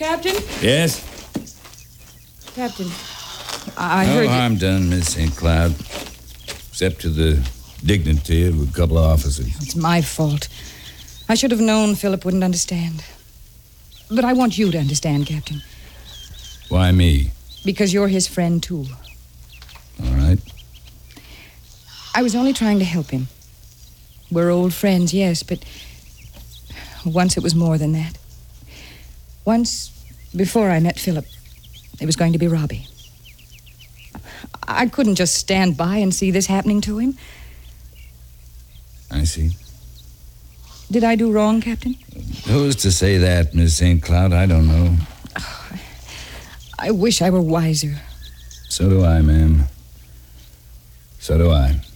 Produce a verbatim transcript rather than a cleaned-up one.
Captain? Yes? Captain, I No heard... harm done, Miss Saint Cloud. Except to the dignity of a couple of officers. It's my fault. I should have known Philip wouldn't understand. But I want you to understand, Captain. Why me? Because you're his friend, too. All right. I was only trying to help him. We're old friends, yes, but once it was more than that. Once, before I met Philip, it was going to be Robbie. I couldn't just stand by and see this happening to him. I see. Did I do wrong, Captain? Who's to say that, Miss Saint Cloud? I don't know. Oh, I wish I were wiser. So do I, ma'am. So do I.